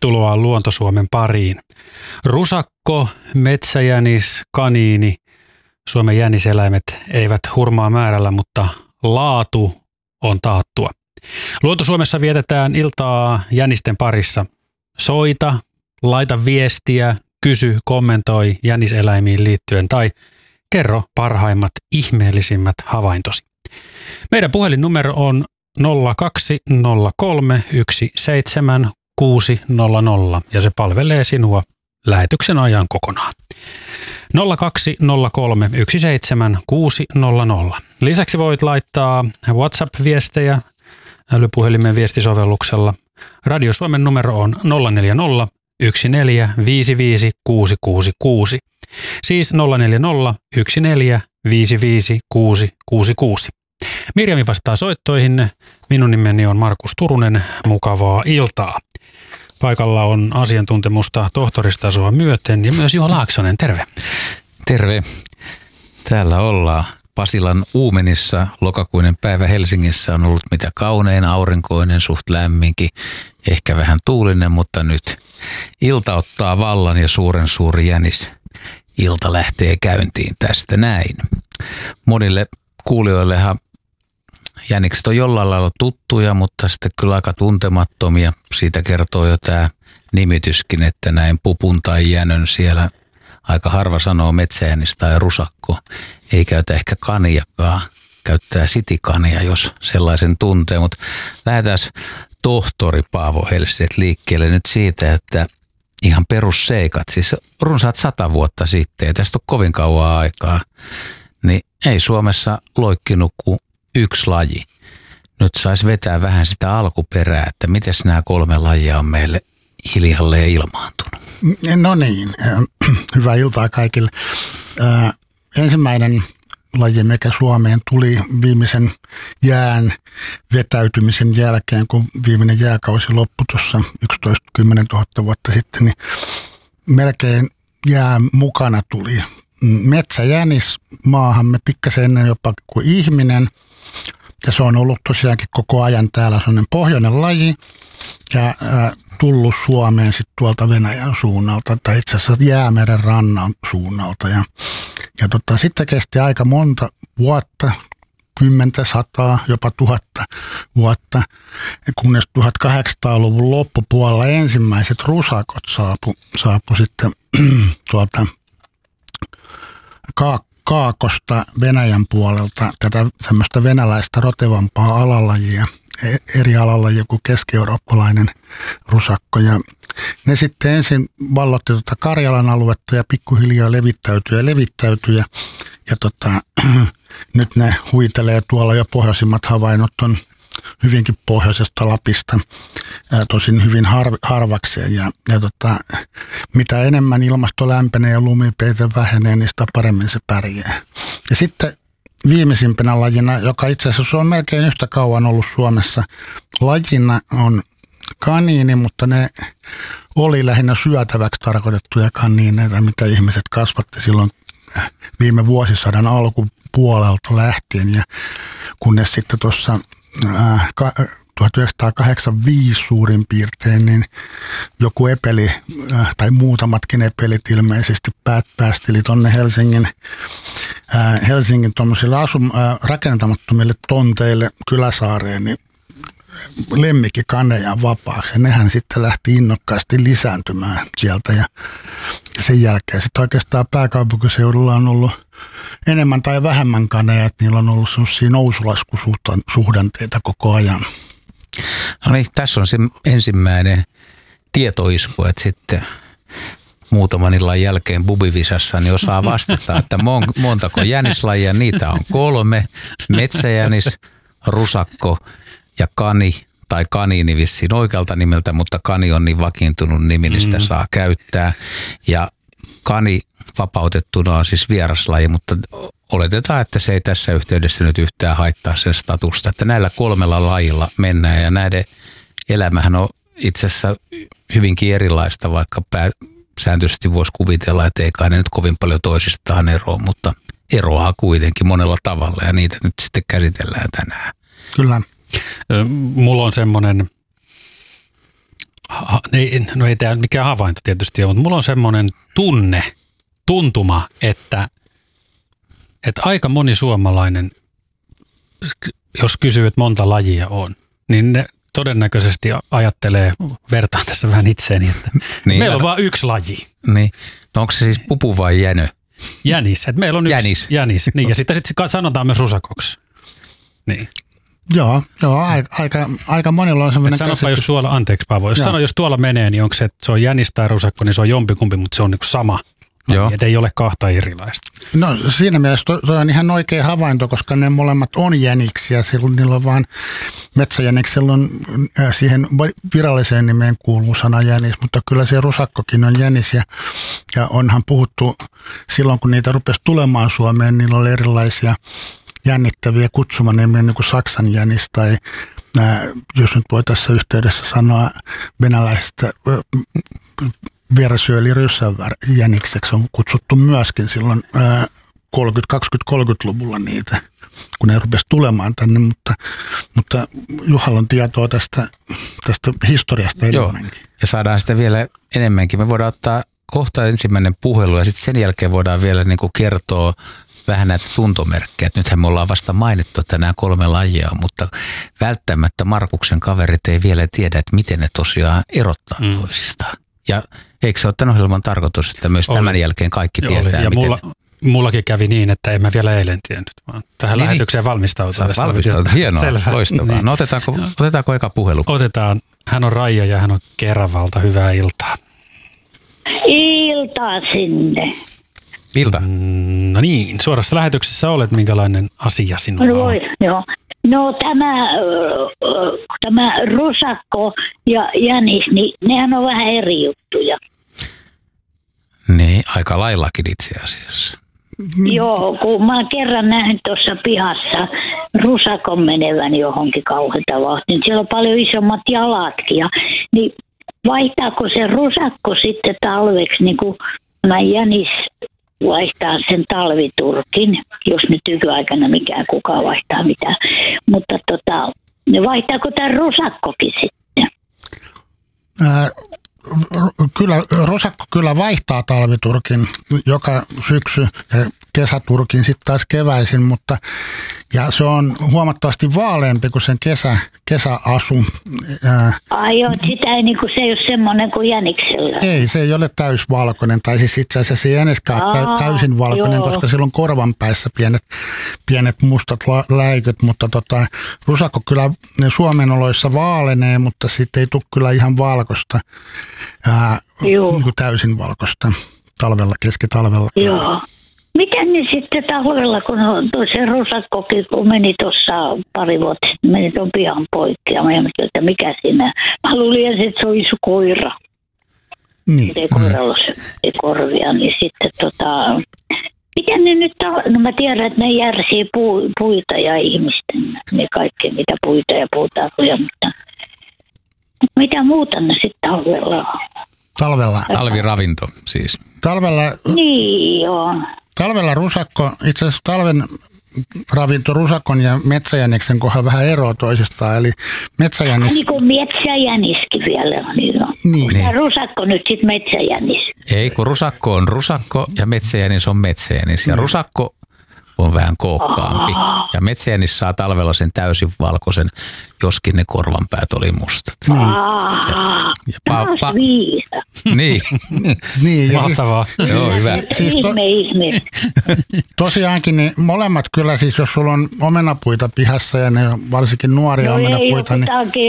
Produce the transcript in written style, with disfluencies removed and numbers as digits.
Tervetuloa Luonto-Suomen pariin. Rusakko, metsäjänis, kaniini, Suomen jäniseläimet eivät hurmaa määrällä, mutta laatu on taattua. Luonto-Suomessa vietetään iltaa jänisten parissa. Soita, laita viestiä, kysy, kommentoi jäniseläimiin liittyen tai kerro parhaimmat ihmeellisimmät havaintosi. Meidän puhelinnumero on 0203 17600 ja se palvelee sinua lähetyksen ajan kokonaan. 0203 17600. Lisäksi voit laittaa WhatsApp-viestejä älypuhelimen viestisovelluksella. Radio Suomen numero on 040 1455 666. Siis 040 1455 666. Mirjami vastaa soittoihin. Minun nimeni on Markus Turunen. Mukavaa iltaa. Paikalla on asiantuntemusta tohtoristasoa myöten ja myös Juha Laaksonen. Terve. Terve. Täällä ollaan Pasilan Uumenissa. Lokakuinen päivä Helsingissä on ollut mitä kaunein, aurinkoinen, suht lämminkin, ehkä vähän tuulinen, mutta nyt ilta ottaa vallan ja suuren suuri jänis. Ilta lähtee käyntiin tästä näin. Monille kuulijoillehan jänikset on jollain lailla tuttuja, mutta sitten kyllä aika tuntemattomia. Siitä kertoo jo tämä nimityskin, että näin pupun tai jänön siellä aika harva sanoo metsäjänis tai rusakko. Ei käytä ehkä kaniakaan, käyttää sitikania, jos sellaisen tuntee. Mutta lähdetään tohtori Paavo Hellstedt liikkeelle nyt siitä, että ihan perusseikat, siis runsaat 100 vuotta sitten, ja tästä on kovin kauan aikaa, niin ei Suomessa loikkinut kuin yksi laji. Nyt saisi vetää vähän sitä alkuperää, että miten nämä 3 lajia on meille hiljalleen ilmaantunut. No niin, hyvää iltaa kaikille. Ensimmäinen laji, mikä Suomeen tuli viimeisen jään vetäytymisen jälkeen, kun viimeinen jääkausi loppui tuossa 11-10 000 vuotta sitten, niin melkein jää mukana tuli metsäjänis maahamme pikkasen ennen jopa kuin ihminen. Ja se on ollut tosiaankin koko ajan täällä sellainen pohjoinen laji ja tullut Suomeen sitten tuolta Venäjän suunnalta tai itse asiassa Jäämeren rannan suunnalta. Ja sitten kesti aika monta vuotta, 10, 100, jopa 1000 vuotta, kunnes 1800-luvun loppupuolella ensimmäiset rusakot saapu sitten tuolta Kaakosta Venäjän puolelta tätä tämmöistä venäläistä rotevampaa alalajia, eri alalajia kuin keski-eurooppalainen rusakko. Ja ne sitten ensin vallotti Karjalan aluetta ja pikkuhiljaa levittäytyi. Ja nyt ne huitelee tuolla jo pohjoisimmat havainnot on hyvinkin pohjoisesta Lapista, tosin hyvin harvakseen. Ja mitä enemmän ilmasto lämpenee ja lumipeite vähenee, niin sitä paremmin se pärjää. Ja sitten viimeisimpänä lajina, joka itse asiassa on melkein yhtä kauan ollut Suomessa lajina, on kaniini, mutta ne oli lähinnä syötäväksi tarkoitettuja kaniineita, mitä ihmiset kasvatti silloin viime vuosisadan alkupuolelta lähtien. Ja kunnes sitten tuossa 1985 suurin piirtein, niin joku epeli tai muutamatkin epelit ilmeisesti päästeli tuonne Helsingin tuommoisille rakentamattomille tonteille Kyläsaareen, niin lemmikkikaneja vapaaksi. Ja nehän sitten lähti innokkaasti lisääntymään sieltä ja sen jälkeen sitten oikeastaan pääkaupunkiseudulla on ollut enemmän tai vähemmän kaneja, että niillä on ollut sellaisia nousulaskusuhdanteita koko ajan. No niin, tässä on se ensimmäinen tietoisku, että sitten muutaman illan jälkeen Bubivisassa niin osaa vastata, että montako jänislajia, niitä on 3, metsäjänis, rusakko ja kani, tai kaniini vissiin oikealta nimeltä, mutta kani on niin vakiintunut nimi, niin sitä saa käyttää. Ja kani vapautettuna on siis vieraslaji, mutta oletetaan, että se ei tässä yhteydessä nyt yhtään haittaa sen statusta, että näillä 3 lajilla mennään ja näiden elämähän on itse asiassa hyvinkin erilaista, vaikka sääntöisesti voisi kuvitella, että ei kai ne nyt kovin paljon toisistaan eroa, mutta eroaa kuitenkin monella tavalla ja niitä nyt sitten käsitellään tänään. Kyllä. Mulla on semmoinen Ei tämä mikään havainto tietysti ole, mutta mulla on semmoinen tuntuma, että aika moni suomalainen, jos kysyy, että monta lajia on, niin ne todennäköisesti ajattelee, vertaan tässä vähän itseeni, että niin, meillä on vain yksi laji. Niin. No onko se siis pupu vai jänö? Jänis. Että meillä on yksi jänis. Niin, ja sitten sanotaan myös rusakoksi. Niin. Joo, aika monilla on semmoinen käsitys. Sanopa, jos tuolla, anteeksi Paavo, jos tuolla menee, niin onko se, että se on jänis tai rusakko, niin se on jompikumpi, mutta se on niin sama. Joo. Että ei ole kahta erilaista. No siinä mielessä toi on ihan oikea havainto, koska ne molemmat on jäniksiä. Silloin niillä on vaan metsäjäniksellä on siihen viralliseen nimeen kuuluu sana jänis, mutta kyllä se rusakkokin on jänis. Ja onhan puhuttu silloin, kun niitä rupesi tulemaan Suomeen, niillä oli erilaisia jännittäviä kutsumanimiä, niin kuin Saksan jänis tai jos nyt voi tässä yhteydessä sanoa venäläistä versio eli ryssänjänikseksi on kutsuttu myöskin silloin 20-30-luvulla niitä, kun ne rupesi tulemaan tänne, mutta Juhalla on tietoa tästä historiasta enemmänkin. Ja saadaan sitä vielä enemmänkin. Me voidaan ottaa kohta ensimmäinen puhelu ja sitten sen jälkeen voidaan vielä niin kuin kertoa vähän näitä tuntomerkkejä. Nythän me ollaan vasta mainittu, että nämä 3 lajia, mutta välttämättä Markuksen kaverit ei vielä tiedä, että miten ne tosiaan erottaa toisistaan. Ja eikö se ole tämän ohjelman tarkoitus, että myös tämän jälkeen kaikki tietää, ja miten... Mullakin kävi niin, että en mä vielä eilen tiennyt, vaan tähän lähetykseen valmistautua. Hienoa, Selvä. Loistavaa. Niin. No otetaanko eka puhelu? Otetaan. Hän on Raija ja hän on Keravalta. Hyvää iltaa. Iltaa sinne. Ilta. No niin, suorassa lähetyksessä olet. Minkälainen asia sinulla on? Joo. No tämä rusakko ja jänis, niin nehän on vähän eri juttuja. Niin, aika laillakin itse asiassa. Joo, kun mä oon kerran nähnyt tuossa pihassa rusakon menevän johonkin kauheita vauhtia, niin siellä on paljon isommat jalatkin. Niin vaihtaako se rusakko sitten talveksi, niin kuin mä jänis vaihtaa sen talviturkin, jos nyt nykyaikana mikään kukaan vaihtaa mitään. Mutta vaihtaako tämä rusakkokin sitten? Kyllä, rusakko kyllä vaihtaa talviturkin joka syksy ja kesäturkin sitten taas keväisin, mutta ja se on huomattavasti vaaleampi kuin sen kesäasu. Ai joo, sitä ei niinku, se ei ole semmoinen kuin jäniksellä. Ei, se ei ole täysvalkoinen, tai siis itse asiassa se ei eneskään ole täysin valkoinen, koska sillä on korvan päässä pienet mustat läiköt, mutta rusakko kyllä Suomen oloissa vaalenee, mutta sitten ei tule kyllä ihan valkoista, niin kuin täysin valkoista talvella, keskitalvella. Joo. Miten ne sitten talvella, kun se rusakkokin, kun meni tuossa pari vuotta sitten, meni tuon pihan poikki ja mä ajattelin, että mikä siinä. Mä luulin, että se oli iso koira. Niin. Ei koiralla ei korvia, niin sitten miten ne nyt, no mä tiedän, että ne järsii puita ja ihmisten, ne kaikki mitä puita ja puutarhoja, mutta mitä muuta ne sitten talvella? Talviravinto siis. Niin joo. Talvella rusakko, itse asiassa talven ravinto rusakon ja metsäjäniksen kohdalla vähän eroa toisistaan, eli metsäjänis... Niin kuin metsäjäniskin vielä on. Niin. Ja rusakko nyt sitten metsäjänis. Ei, kun rusakko on rusakko ja metsäjänis on metsäjänis. Ja rusakko on vähän kookkaampi. Ja metsäjänis saa talvella sen täysin valkoisen, joskin ne korvanpäät oli mustat. Niin. Niin. Mahtavaa. Joo, hyvä. Ihme. Tosiaankin niin molemmat kyllä, siis jos sulla on omenapuita pihassa ja ne on varsinkin nuoria omenapuita, niin